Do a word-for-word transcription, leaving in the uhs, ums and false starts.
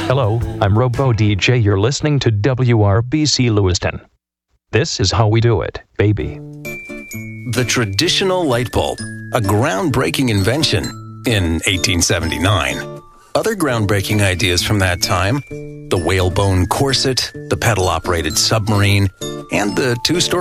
Hello, I'm Robo D J. You're listening to W R B C Lewiston. This is how we do it, baby. The traditional light bulb, a groundbreaking invention in eighteen seventy-nine. Other groundbreaking ideas from that time, the whalebone corset, the pedal-operated submarine, and the two-story